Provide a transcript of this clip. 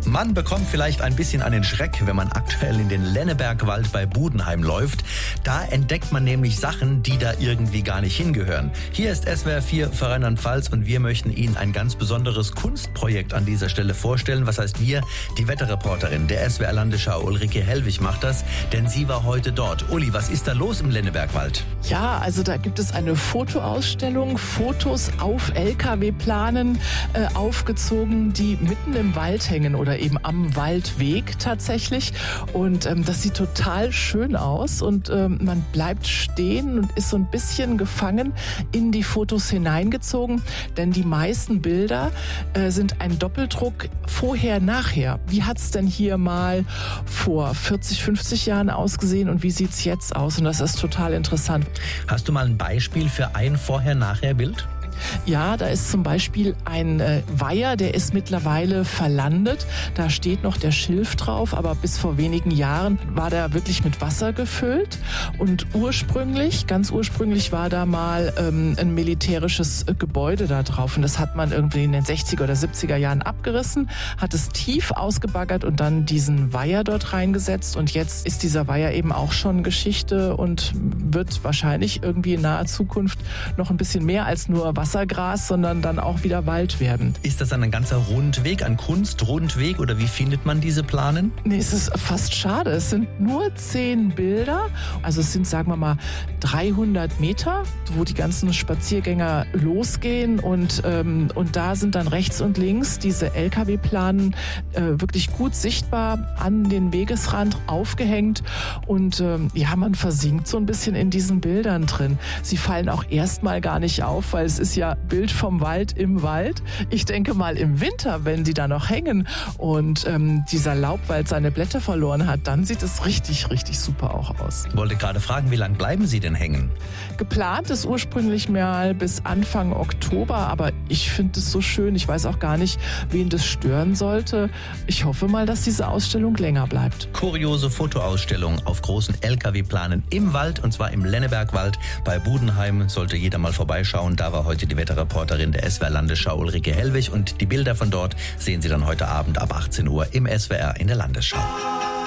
Man bekommt vielleicht ein bisschen einen Schreck, wenn man aktuell in den Lennebergwald bei Budenheim läuft. Da entdeckt man nämlich Sachen, die da irgendwie gar nicht hingehören. Hier ist SWR 4 für Rheinland-Pfalz und wir möchten Ihnen ein ganz besonderes Kunstprojekt an dieser Stelle vorstellen. Was heißt wir? Die Wetterreporterin der SWR Landesschau Ulrike Hellwig macht das, denn sie war heute dort. Uli, was ist da los im Lennebergwald? Ja, also da gibt es eine Fotoausstellung, Fotos auf LKW-Planen aufgezogen, die mitten im Wald hängen oder eben am Waldweg tatsächlich. Und das sieht total schön aus und man bleibt stehen und ist so ein bisschen gefangen in die Fotos hineingezogen, denn die meisten Bilder sind ein Doppeldruck vorher-nachher. Wie hat es denn hier mal vor 40, 50 Jahren ausgesehen und wie sieht es jetzt aus? Und das ist total interessant. Hast du mal ein Beispiel für ein Vorher-Nachher-Bild? Ja, da ist zum Beispiel ein Weiher, der ist mittlerweile verlandet. Da steht noch der Schilf drauf, aber bis vor wenigen Jahren war der wirklich mit Wasser gefüllt. Und ganz ursprünglich war da mal ein militärisches Gebäude da drauf. Und das hat man irgendwie in den 60er oder 70er Jahren abgerissen, hat es tief ausgebaggert und dann diesen Weiher dort reingesetzt. Und jetzt ist dieser Weiher eben auch schon Geschichte und wird wahrscheinlich irgendwie in naher Zukunft noch ein bisschen mehr als nur Wassergras, sondern dann auch wieder Wald werden. Ist das dann ein ganzer Rundweg, ein Kunstrundweg oder wie findet man diese Planen? Nee, es ist fast schade. Es sind nur 10 Bilder. Also es sind, sagen wir mal, 300 Meter, wo die ganzen Spaziergänger losgehen und da sind dann rechts und links diese LKW-Planen wirklich gut sichtbar an den Wegesrand aufgehängt und man versinkt so ein bisschen in diesen Bildern drin. Sie fallen auch erstmal gar nicht auf, weil es ist ja Bild vom Wald im Wald. Ich denke mal im Winter, wenn die da noch hängen und dieser Laubwald seine Blätter verloren hat, dann sieht es richtig, richtig super auch aus. Ich wollte gerade fragen, wie lange bleiben Sie denn hängen? Geplant ist ursprünglich mal bis Anfang Oktober, aber ich finde es so schön. Ich weiß auch gar nicht, wen das stören sollte. Ich hoffe mal, dass diese Ausstellung länger bleibt. Kuriose Fotoausstellung auf großen LKW-Planen im Wald und zwar im Lennebergwald bei Budenheim. Sollte jeder mal vorbeischauen. Da war heute die Wetterreporterin der SWR Landesschau Ulrike Hellwig und die Bilder von dort sehen Sie dann heute Abend ab 18 Uhr im SWR in der Landesschau.